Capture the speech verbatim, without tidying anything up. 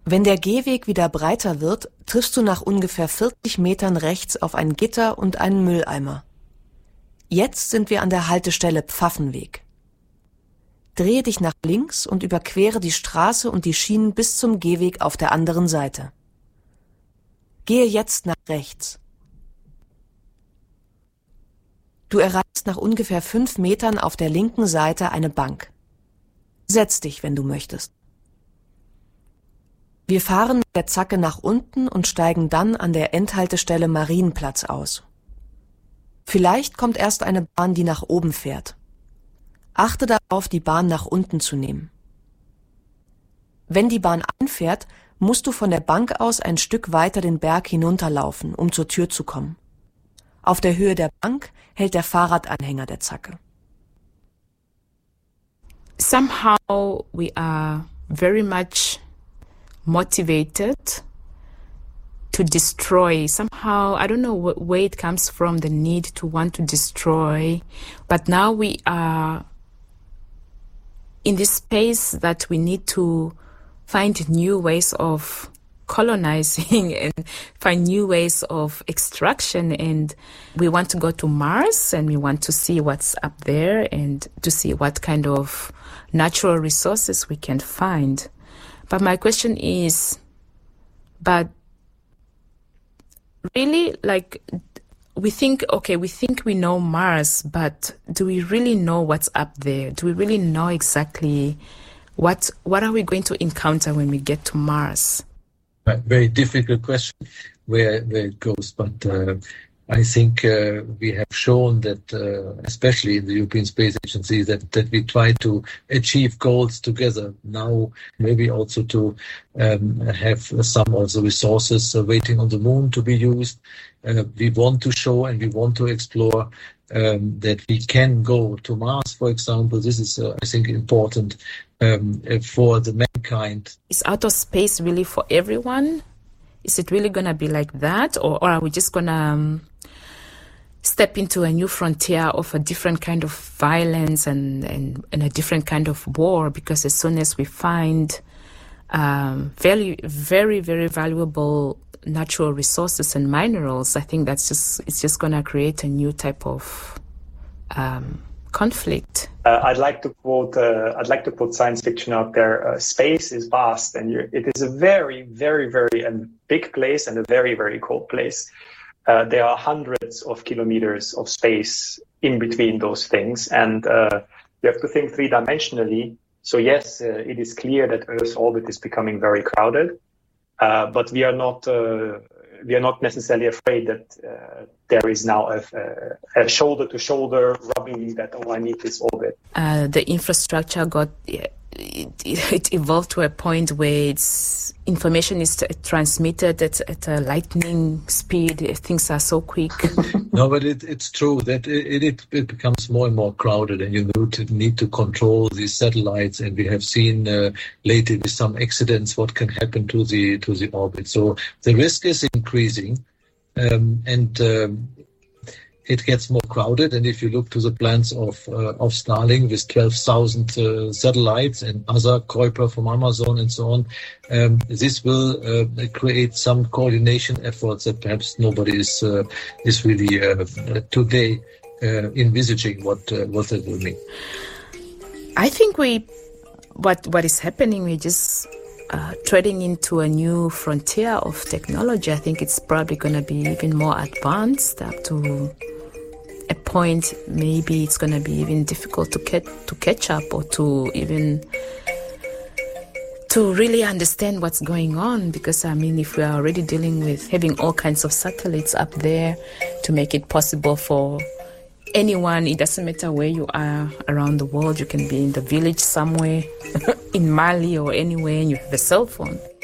Wenn der Gehweg wieder breiter wird, triffst du nach ungefähr vierzig Metern rechts auf ein Gitter und einen Mülleimer. Jetzt sind wir an der Haltestelle Pfaffenweg. Drehe dich nach links und überquere die Straße und die Schienen bis zum Gehweg auf der anderen Seite. Gehe jetzt nach rechts. Du erreichst nach ungefähr fünf Metern auf der linken Seite eine Bank. Setz dich, wenn du möchtest. Wir fahren mit der Zacke nach unten und steigen dann an der Endhaltestelle Marienplatz aus. Vielleicht kommt erst eine Bahn, die nach oben fährt. Achte darauf, die Bahn nach unten zu nehmen. Wenn die Bahn einfährt, musst du von der Bank aus ein Stück weiter den Berg hinunterlaufen, um zur Tür zu kommen. Auf der Höhe der Bank hält der Fahrradanhänger der Zacke. Somehow we are very much motivated to destroy. Somehow, I don't know what, where it comes from, the need to want to destroy. But now we are in this space that we need to find new ways of colonizing and find new ways of extraction. And we want to go to Mars and we want to see what's up there and to see what kind of natural resources we can find. But my question is, but really, like, we think, okay, we think we know Mars, but do we really know what's up there? Do we really know exactly what what are we going to encounter when we get to Mars? A very difficult question where, where it goes, but uh, I think uh, we have shown that, uh, especially in the European Space Agency, that, that we try to achieve goals together. Now, maybe also to um, have some also resources uh, waiting on the moon to be used. Uh, we want to show and we want to explore um, that we can go to Mars, for example. This is, uh, I think, important um, for the mankind. Is outer space really for everyone? Is it really going to be like that? Or, or are we just going to um, step into a new frontier of a different kind of violence and, and, and a different kind of war? Because as soon as we find um, very, very, very valuable natural resources and minerals, I think that's just, it's just going to create a new type of um, conflict. Uh, I'd like to quote, uh, I'd like to put science fiction out there. Uh, space is vast and you're, it is a very, very, very and big place and a very, very cold place. Uh, there are hundreds of kilometers of space in between those things. And uh, you have to think three-dimensionally. So yes, uh, it is clear that Earth's orbit is becoming very crowded. Uh, but we are not uh, we are not necessarily afraid that uh, there is now a, a, a shoulder-to-shoulder rubbing that, oh, I need this orbit. Uh, the infrastructure got, it, it evolved to a point where it's, information is t- transmitted at, at a lightning speed. Things are so quick. No, but it, it's true that it, it, it becomes more and more crowded and you need to, need to control these satellites. And we have seen uh, lately with some accidents what can happen to the to the orbit. So the risk is increasing um, and um, it gets more crowded. And if you look to the plans of uh, of Starlink with twelve thousand uh, satellites and other Kuiper from Amazon and so on, um, this will uh, create some coordination efforts that perhaps nobody is uh, is really uh, today uh, envisaging what uh, what that will mean. I think we what what is happening, we're just uh, treading into a new frontier of technology. I think it's probably going to be even more advanced up to a point. Maybe it's going to be even difficult to catch to catch up or to even to really understand what's going on. Because I mean, if we are already dealing with having all kinds of satellites up there to make it possible for anyone, it doesn't matter where you are around the world, you can be in the village somewhere in Mali or anywhere and you have a cell phone.